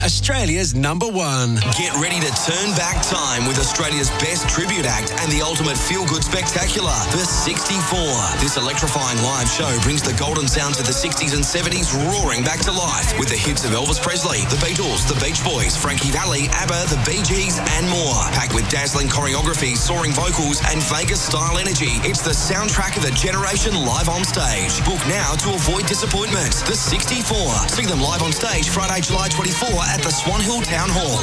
Australia's number one. Get ready to turn back time with Australia's best tribute act and the ultimate feel-good spectacular, The 64. This electrifying live show brings the golden sounds of the 60s and 70s roaring back to life with the hits of Elvis Presley, the Beatles, the Beach Boys, Frankie Valli, ABBA, the Bee Gees, and more. Packed with dazzling choreography, soaring vocals, and Vegas-style energy, it's the soundtrack of a generation live on stage. Book now to avoid disappointment. The 64. See them live on stage Friday, July 24 at the Swan Hill Town Hall.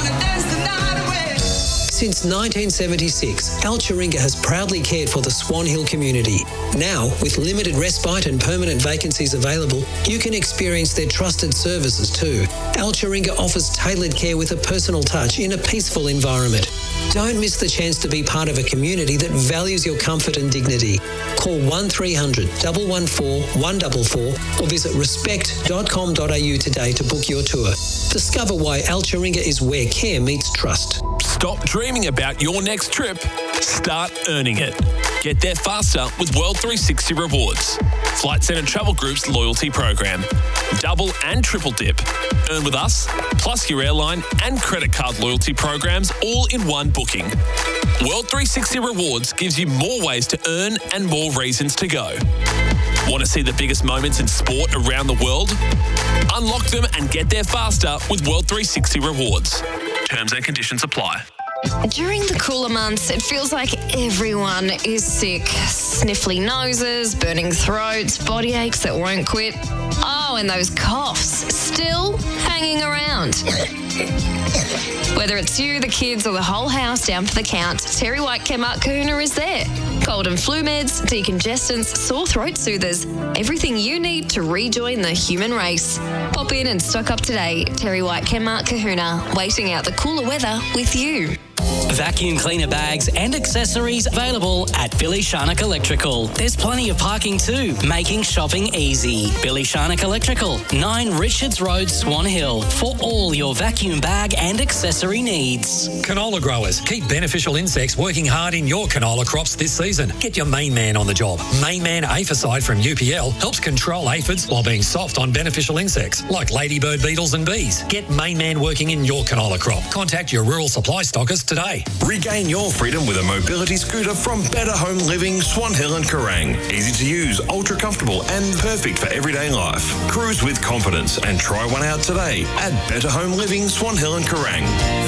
Since 1976, Al Chiringa has proudly cared for the Swan Hill community. Now, with limited respite and permanent vacancies available, you can experience their trusted services too. Al Chiringa offers tailored care with a personal touch in a peaceful environment. Don't miss the chance to be part of a community that values your comfort and dignity. Call 1300 114 144 or visit respect.com.au today to book your tour. Discover why Al Chiringa is where care meets trust. Stop dreaming about your next trip. Start earning it. Get there faster with World 360 Rewards. Flight Centre Travel Group's loyalty program. Double and triple dip. Earn with us, plus your airline and credit card loyalty programs all in one booking. World 360 Rewards gives you more ways to earn and more reasons to go. Want to see the biggest moments in sport around the world? Unlock them and get there faster with World 360 Rewards. Terms and conditions apply. During the cooler months, it feels like everyone is sick. Sniffly noses, burning throats, body aches that won't quit. Oh, and those coughs still hanging around. Whether it's you, the kids, or the whole house down for the count, Terry White Kmart Kahuna is there. Cold and flu meds, decongestants, sore throat soothers, everything you need to rejoin the human race. Pop in and stock up today. Terry White Kmart Kahuna, waiting out the cooler weather with you. Vacuum cleaner bags and accessories available at Billy Sharnock Electrical. There's plenty of parking too, making shopping easy. Billy Sharnock Electrical, 9 Richards Road, Swan Hill, for all your vacuum bag and accessory needs. Canola growers, keep beneficial insects working hard in your canola crops this season. Get your Main Man on the job. Main Man Aphicide from UPL helps control aphids while being soft on beneficial insects like ladybird beetles and bees. Get Main Man working in your canola crop. Contact your rural supply stockers today. Regain your freedom with a mobility scooter from Better Home Living, Swan Hill and Kerrang. Easy to use, ultra comfortable and perfect for everyday life. Cruise with confidence and try one out today at Better Home Living, Swan Hill and Kerrang.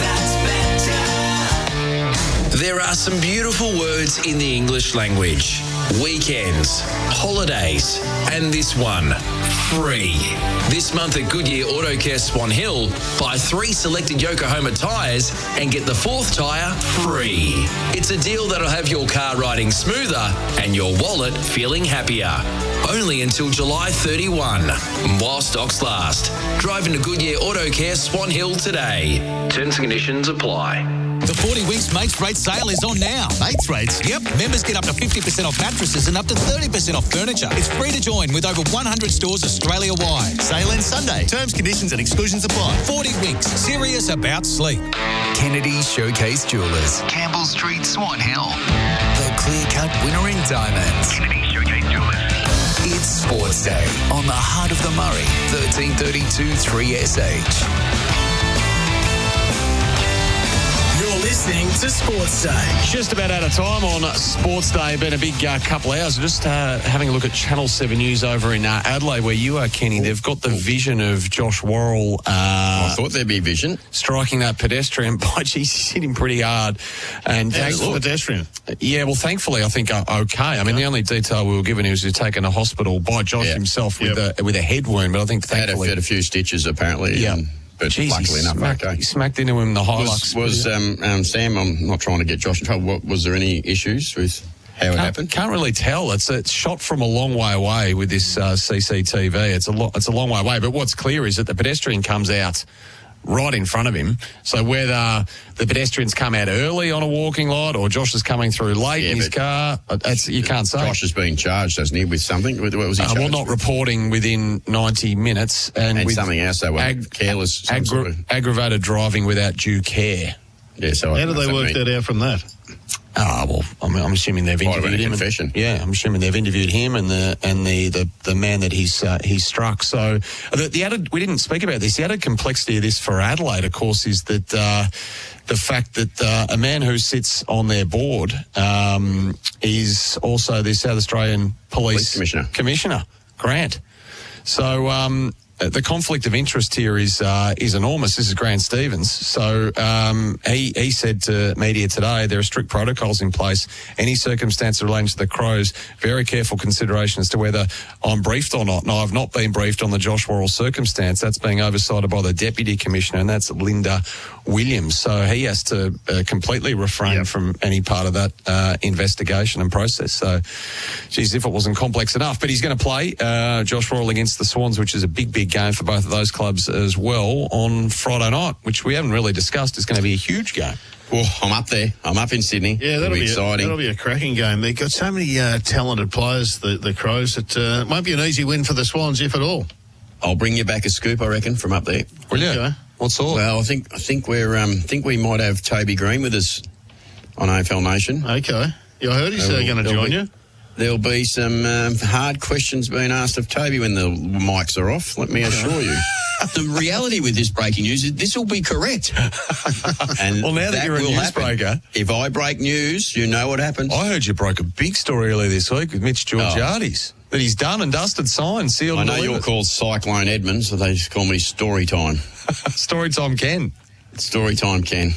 There are some beautiful words in the English language. Weekends, holidays, and this one, free. This month at Goodyear Auto Care Swan Hill, buy 3 selected Yokohama tyres and get the 4th tyre free. It's a deal that'll have your car riding smoother and your wallet feeling happier. Only until July 31, while stocks last. Drive into Goodyear Auto Care Swan Hill today. Terms and conditions apply. The 40 Winks Mates Rate sale is on now. Mates Rates? Yep. Members get up to 50% off mattresses and up to 30% off furniture. It's free to join with over 100 stores Australia-wide. Sale ends Sunday. Terms, conditions and exclusions apply. 40 Winks. Serious about sleep. Kennedy Showcase Jewelers. Campbell Street, Swan Hill. The clear-cut winner in diamonds. Kennedy Showcase Jewelers. It's Sports Day on the heart of the Murray. 1332 3SH. Listening to Sports Day. Just about out of time on Sports Day. Been a big couple of hours. Just having a look at Channel 7 News over in Adelaide, where you are, Kenny. They've got the vision of Josh Worrell. I thought there'd be vision. Striking that pedestrian. But he's hit him pretty hard. And pedestrian. Yeah, well, thankfully, I think okay. I mean, the only detail we were given is he was taken to hospital by Josh himself with a head wound. But I think thankfully had a few stitches apparently. Yeah. But luckily enough, okay. He smacked into him in the Hilux. Was Sam, I'm not trying to get Josh in trouble, was there any issues with how it happened? Can't really tell. It's shot from a long way away with this CCTV. It's a long way away. But what's clear is that the pedestrian comes out right in front of him. So whether the pedestrians come out early on a walking lot or Josh is coming through late in his car, you can't say. Josh has been charged, hasn't he, with something? What was he charged well, not reporting within 90 minutes. And with something else, they were careless. Aggravated driving without due care. Yeah, so how do they work that out from that? Well, I'm assuming they've interviewed him. Confession. I'm assuming they've interviewed him and the man that he's struck. So the added, we didn't speak about this. The added complexity of this for Adelaide, of course, is that the fact that a man who sits on their board is also the South Australian Police Commissioner, Grant. So the conflict of interest here is enormous. This is Grant Stevens. So he said to media today there are strict protocols in place. Any circumstance relating to the Crows, very careful consideration as to whether I'm briefed or not. No, I've not been briefed on the Josh Worrell circumstance. That's being oversighted by the Deputy Commissioner, and that's Linda Williams. So he has to completely refrain from any part of that investigation and process. So, geez, if it wasn't complex enough. But he's going to play Josh Worrell against the Swans, which is a big game for both of those clubs as well on Friday night, which we haven't really discussed. It's going to be a huge game. Well, I'm up there. I'm up in Sydney. Yeah, that'll be exciting. That'll be a cracking game. They've got so many talented players, the Crows. It won't be an easy win for the Swans, if at all. I'll bring you back a scoop, I reckon, from up there. Will you? Okay. What sort? Well, I think we might have Toby Green with us on AFL Nation. Okay. Yeah, I heard he's going to join you. There'll be some hard questions being asked of Toby when the mics are off, let me assure you. The reality with this breaking news is this will be correct. And well, now that you're a newsbreaker. If I break news, you know what happens. I heard you broke a big story earlier this week with Mitch Georgiades. That he's done and dusted, signed, sealed. I know you're called Cyclone Edmund, so they just call me Storytime. Storytime Ken. Storytime Ken.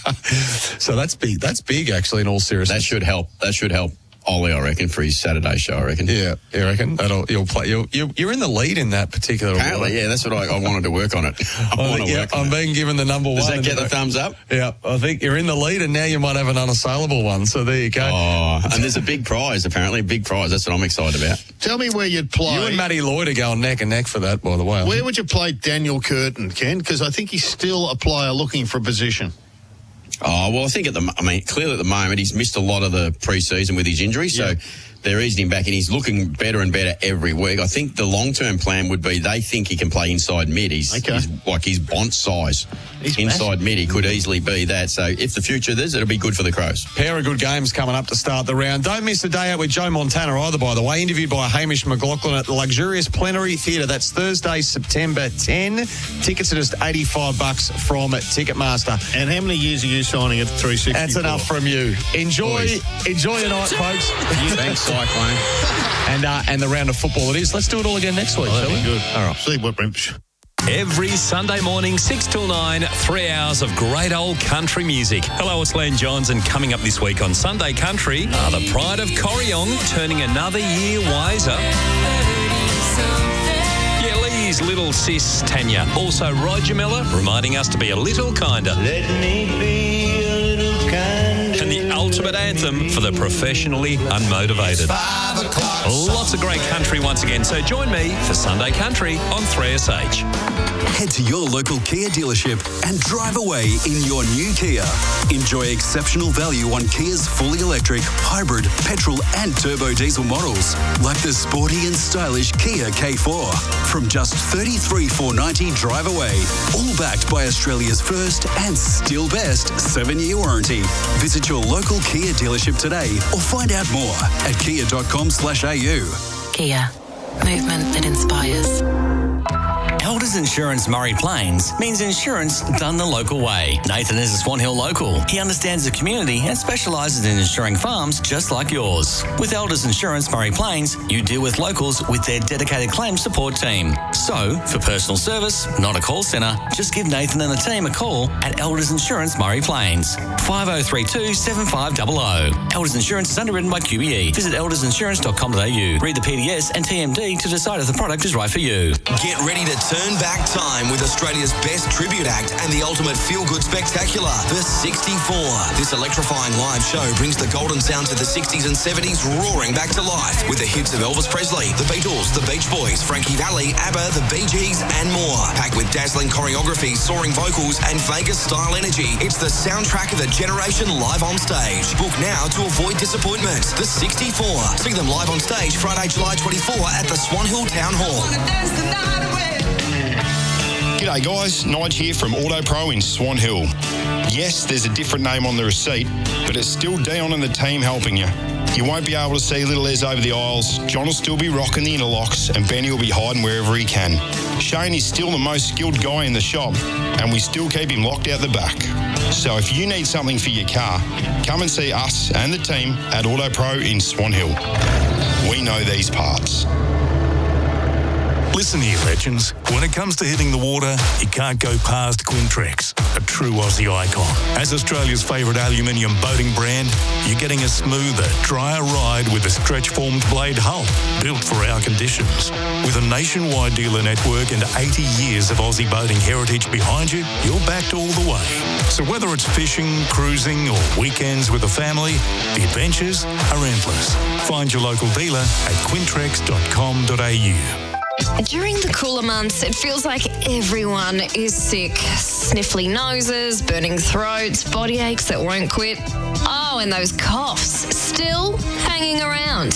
So that's big. That's big, actually, in all seriousness. That should help Ollie, I reckon, for his Saturday show, I reckon. Yeah, you reckon? You'll play. You're in the lead in that particular. Apparently, yeah, that's what I wanted to work on it. I'm being given the number one. Does that get the thumbs up? Yeah, I think you're in the lead, and now you might have an unassailable one. So there you go. Oh, and there's a big prize, apparently, a big prize. That's what I'm excited about. Tell me where you'd play. You and Matty Lloyd are going neck and neck for that, by the way. Where would you play Daniel Curtin, Ken? Because I think he's still a player looking for a position. Oh, well, I think clearly at the moment he's missed a lot of the pre-season with his injury, so they're easing him back and he's looking better and better every week. I think the long-term plan would be they think he can play inside mid. He's like his Bont size. He's inside massive. Mid, he could easily be that. So if the future there's, it'll be good for the Crows. Pair of good games coming up to start the round. Don't miss a day out with Joe Montana either, by the way. Interviewed by Hamish McLaughlin at the luxurious Plenary Theatre. That's Thursday, September 10. Tickets are just $85 from Ticketmaster. And how many years are you signing at 360? That's enough from you. Enjoy your night, folks. Thanks, Cyclone. And the round of football it is. Let's do it all again next week, shall we? Good. All right. See what brings. Every Sunday morning, 6 till 9, 3 hours of great old country music. Hello, it's Len Johns, and coming up this week on Sunday Country, the Pride of Corryong turning another year wiser. Yeah, Lee's little sis, Tanya. Also, Roger Miller reminding us to be a little kinder. Let me be a little kinder. And the ultimate anthem for the professionally unmotivated. Lots of great country once again, so join me for Sunday Country on 3SH. Head to your local Kia dealership and drive away in your new Kia. Enjoy exceptional value on Kia's fully electric, hybrid, petrol and turbo diesel models, like the sporty and stylish Kia K4. From just $33,490 drive away, all backed by Australia's first and still best 7-year warranty. Visit your local Kia dealership today or find out more at kia.com/au. Kia. Movement that inspires. Elders Insurance Murray Plains means insurance done the local way. Nathan is a Swan Hill local. He understands the community and specialises in insuring farms just like yours. With Elders Insurance Murray Plains, you deal with locals with their dedicated claims support team. So, for personal service, not a call centre, just give Nathan and the team a call at Elders Insurance Murray Plains. 5032 7500. Elders Insurance is underwritten by QBE. Visit eldersinsurance.com.au. Read the PDS and TMD to decide if the product is right for you. Get ready to turn back time with Australia's best tribute act and the ultimate feel-good spectacular, the 64. This electrifying live show brings the golden sounds of the 60s and 70s roaring back to life with the hits of Elvis Presley, the Beatles, the Beach Boys, Frankie Valli, ABBA, the Bee Gees and more. Packed with dazzling choreography, soaring vocals and Vegas-style energy, it's the soundtrack of a generation live on stage. Book now to avoid disappointment. The 64. See them live on stage Friday, July 24 at the Swan Hill Town Hall. G'day guys, Nige here from Auto Pro in Swan Hill. Yes, there's a different name on the receipt, but it's still Dion and the team helping you. You won't be able to see little Ez over the aisles, John will still be rocking the interlocks, and Benny will be hiding wherever he can. Shane is still the most skilled guy in the shop, and we still keep him locked out the back. So if you need something for your car, come and see us and the team at Auto Pro in Swan Hill. We know these parts. Listen here, legends. When it comes to hitting the water, you can't go past Quintrex, a true Aussie icon. As Australia's favourite aluminium boating brand, you're getting a smoother, drier ride with a stretch-formed blade hull, built for our conditions. With a nationwide dealer network and 80 years of Aussie boating heritage behind you, you're backed all the way. So whether it's fishing, cruising or weekends with a family, the adventures are endless. Find your local dealer at quintrex.com.au. During the cooler months, it feels like everyone is sick. Sniffly noses, burning throats, body aches that won't quit. Oh, and those coughs still hanging around.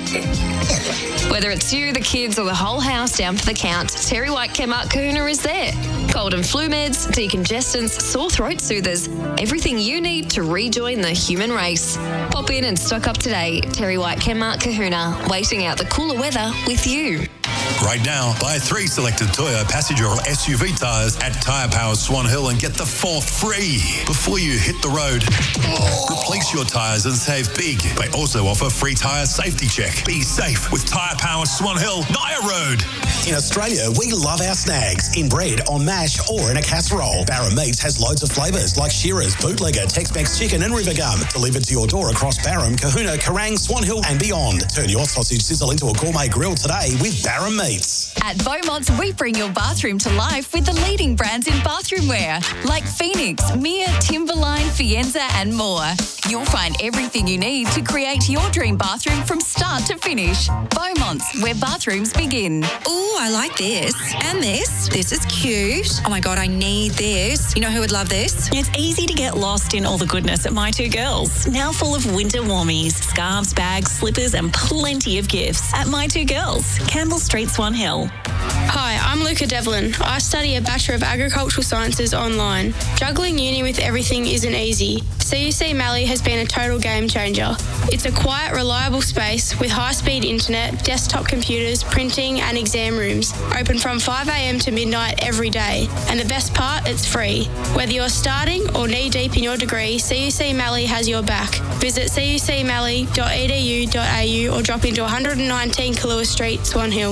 Whether it's you, the kids, or the whole house down for the count, Terry White Chemart Kahuna is there. Cold and flu meds, decongestants, sore throat soothers, everything you need to rejoin the human race. Pop in and stock up today. Terry White Chemart Kahuna, waiting out the cooler weather with you. Right now, buy 3 selected Toyo passenger or SUV tyres at Tyre Power Swan Hill and get the 4th free before you hit the road. Replace your tyres and save big. They also offer free tyre safety check. Be safe with Tyre Power Swan Hill, Naya Road. In Australia, we love our snags in bread, on mash or in a casserole. Barra Meats has loads of flavours like Shearers, Bootlegger, Tex-Mex Chicken and River Gum. Delivered to your door across Barham, Kahuna, Kerrang, Swan Hill and beyond. Turn your sausage sizzle into a gourmet grill today with Barra Meats. At Beaumont's, we bring your bathroom to life with the leading brands in bathroom wear, like Phoenix, Mia, Timberline, Fienza and more. You'll find everything you need to create your dream bathroom from start to finish. Beaumont's, where bathrooms begin. Ooh, I like this. And this. This is cute. Oh my God, I need this. You know who would love this? It's easy to get lost in all the goodness at My Two Girls. Now full of winter warmies, scarves, bags, slippers and plenty of gifts at My Two Girls, Campbell Street, Swan Hill. Hi, I'm Luca Devlin. I study a Bachelor of Agricultural Sciences online. Juggling uni with everything isn't easy. CUC Mallee has been a total game changer. It's a quiet, reliable space with high-speed internet, desktop computers, printing and exam rooms. Open from 5 a.m. to midnight every day. And the best part, it's free. Whether you're starting or knee-deep in your degree, CUC Mallee has your back. Visit cucmallee.edu.au or drop into 119 Kahlua Street, Swan Hill.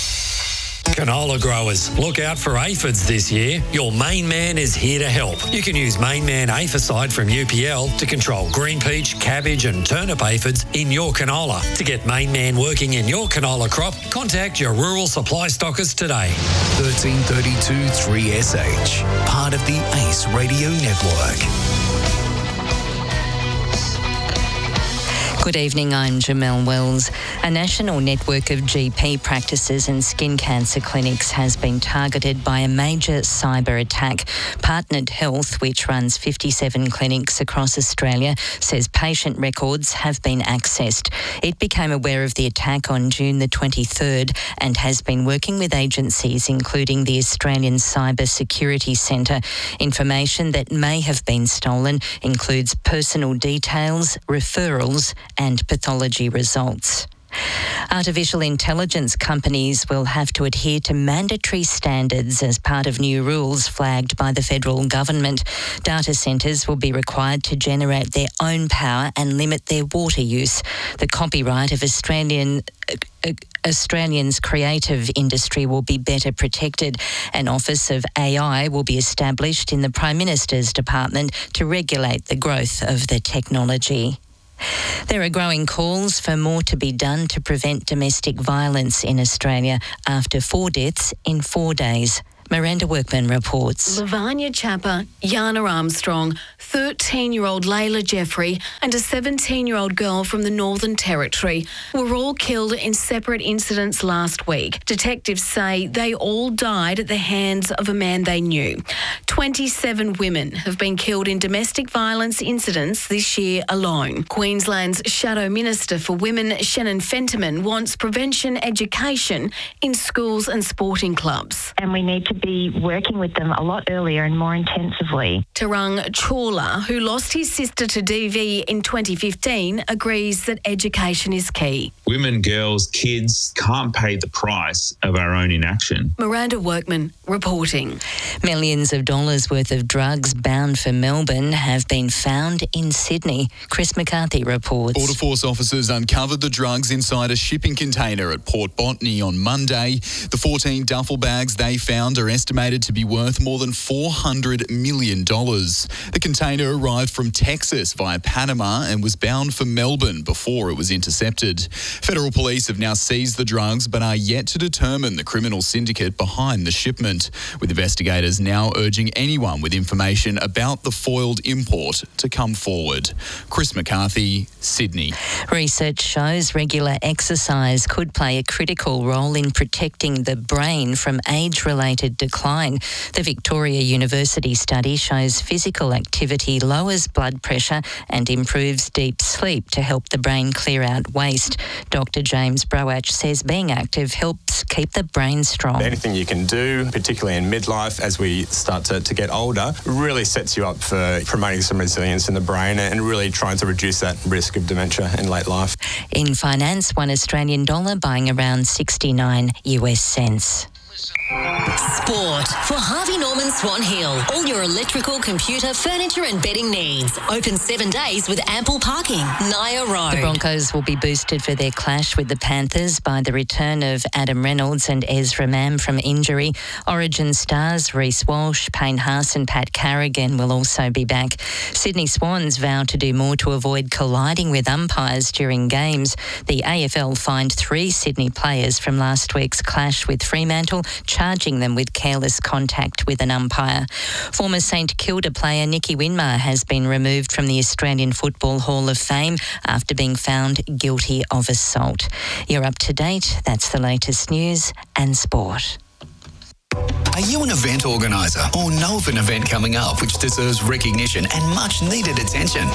Canola growers, look out for aphids this year. Your Main Man is here to help. You can use Main Man Aphicide from UPL to control green peach, cabbage and turnip aphids in your canola. To get Main Man working in your canola crop, contact your rural supply stockers today. 1332 3SH, part of the ACE Radio Network. Good evening, I'm Jamelle Wells. A national network of GP practices and skin cancer clinics has been targeted by a major cyber attack. Partnered Health, which runs 57 clinics across Australia, says patient records have been accessed. It became aware of the attack on June the 23rd and has been working with agencies including the Australian Cyber Security Centre. Information that may have been stolen includes personal details, referrals and pathology results. Artificial intelligence companies will have to adhere to mandatory standards as part of new rules flagged by the federal government. Data centres will be required to generate their own power and limit their water use. The copyright of Australians' creative industry will be better protected. An Office of AI will be established in the Prime Minister's Department to regulate the growth of the technology. There are growing calls for more to be done to prevent domestic violence in Australia after 4 deaths in 4 days. Miranda Workman reports. Lavanya Chappa, Yana Armstrong, 13-year-old Layla Jeffrey and a 17-year-old girl from the Northern Territory were all killed in separate incidents last week. Detectives say they all died at the hands of a man they knew. 27 women have been killed in domestic violence incidents this year alone. Queensland's Shadow Minister for Women, Shannon Fentiman, wants prevention education in schools and sporting clubs. And we need to be working with them a lot earlier and more intensively. Tarang Chawla, who lost his sister to DV in 2015, agrees that education is key. Women, girls, kids can't pay the price of our own inaction. Miranda Workman reporting. Millions of dollars worth of drugs bound for Melbourne have been found in Sydney. Chris McCarthy reports. Border Force officers uncovered the drugs inside a shipping container at Port Botany on Monday. The 14 duffel bags they found are estimated to be worth more than $400 million. The container arrived from Texas via Panama and was bound for Melbourne before it was intercepted. Federal police have now seized the drugs but are yet to determine the criminal syndicate behind the shipment, with investigators now urging anyone with information about the foiled import to come forward. Chris McCarthy, Sydney. Research shows regular exercise could play a critical role in protecting the brain from age-related decline. The Victoria University study shows physical activity lowers blood pressure and improves deep sleep to help the brain clear out waste. Dr. James Broach says being active helps keep the brain strong. Anything you can do, particularly in midlife as we start to get older, really sets you up for promoting some resilience in the brain and really trying to reduce that risk of dementia in late life. In finance, $1 Australian buying around 69 US cents. Sport for Harvey Norman Swan Hill. All your electrical, computer, furniture and bedding needs. Open 7 days with ample parking. Naya Road. The Broncos will be boosted for their clash with the Panthers by the return of Adam Reynolds and Ezra Mam from injury. Origin stars Reece Walsh, Payne Haas and Pat Carrigan will also be back. Sydney Swans vow to do more to avoid colliding with umpires during games. The AFL fined 3 Sydney players from last week's clash with Fremantle, charging them with careless contact with an umpire. Former St Kilda player Nicky Winmar has been removed from the Australian Football Hall of Fame after being found guilty of assault. You're up to date. That's the latest news and sport. Are you an event organiser or know of an event coming up which deserves recognition and much needed attention?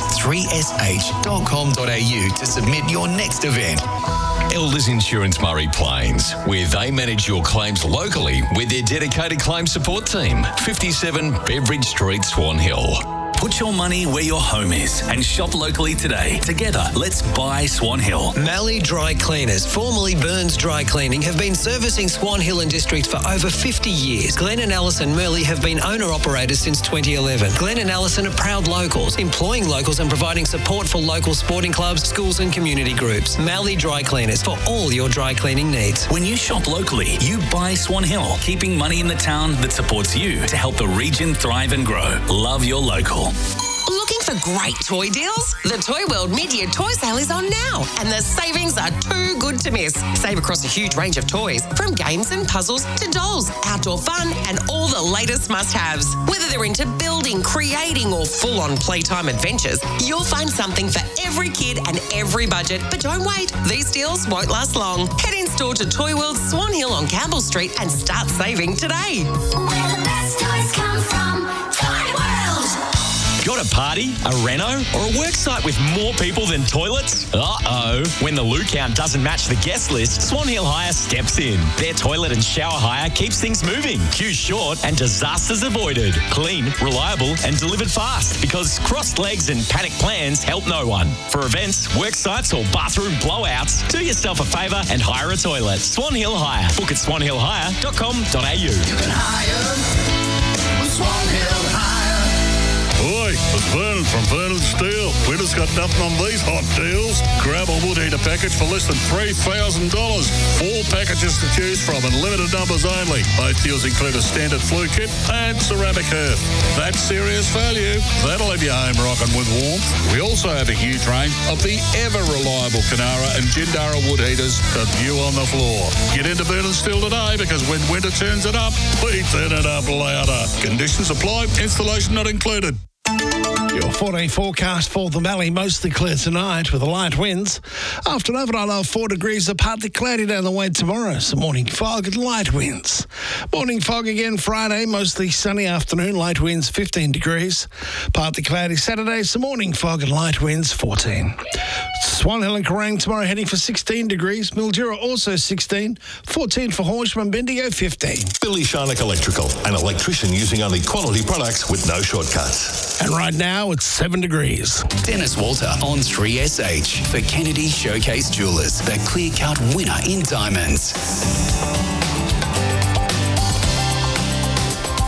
3sh.com.au to submit your next event. Elders Insurance Murray Plains, where they manage your claims locally with their dedicated claim support team. 57 Beveridge Street, Swan Hill. Put your money where your home is and shop locally today. Together, let's buy Swan Hill. Malley Dry Cleaners, formerly Burns Dry Cleaning, have been servicing Swan Hill and District for over 50 years. Glenn and Alison Murley have been owner-operators since 2011. Glenn and Alison are proud locals, employing locals and providing support for local sporting clubs, schools and community groups. Malley Dry Cleaners for all your dry cleaning needs. When you shop locally, you buy Swan Hill, keeping money in the town that supports you to help the region thrive and grow. Love your local. Looking for great toy deals? The Toy World Mid-Year Toy Sale is on now, and the savings are too good to miss. Save across a huge range of toys, from games and puzzles to dolls, outdoor fun, and all the latest must-haves. Whether they're into building, creating, or full-on playtime adventures, you'll find something for every kid and every budget. But don't wait, these deals won't last long. Head in-store to Toy World Swan Hill on Campbell Street and start saving today. Where the best toys come from, Toy World. Got a party, a reno, or a work site with more people than toilets? Uh-oh. When the loo count doesn't match the guest list, Swan Hill Hire steps in. Their toilet and shower hire keeps things moving, queues short, and disasters avoided. Clean, reliable, and delivered fast, because crossed legs and panic plans help no one. For events, work sites, or bathroom blowouts, do yourself a favour and hire a toilet. Swan Hill Hire. Book at swanhillhire.com.au. You can hire Swan Hill Hire. Oi, it's Vernon from Vernon Steel. We just got nothing on these hot deals. Grab a wood heater package for less than $3,000. 4 packages to choose from and limited numbers only. Both deals include a standard flue kit and ceramic hearth. That's serious value. That'll have your home rocking with warmth. We also have a huge range of the ever-reliable Canara and Jindara wood heaters to view on the floor. Get into Vernon Steel today, because when winter turns it up, we turn it up louder. Conditions apply. Installation not included. Your 4-day forecast for the valley, mostly clear tonight with the light winds. After an overnight low of 4 degrees, a partly cloudy down the way tomorrow. Some morning fog and light winds. Morning fog again Friday, mostly sunny afternoon, light winds 15 degrees. Partly cloudy Saturday, some morning fog and light winds 14. Swan Hill and Kerrang tomorrow heading for 16 degrees. Mildura also 16. 14 for Horsham and Bendigo 15. Billy Sharnock Electrical, an electrician using only quality products with no shortcuts. And right now it's 7 degrees. Dennis Walter on 3SH for Kennedy Showcase Jewelers, the clear-cut winner in diamonds.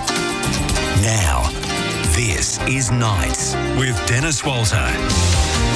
Now, this is Nights with Dennis Walter.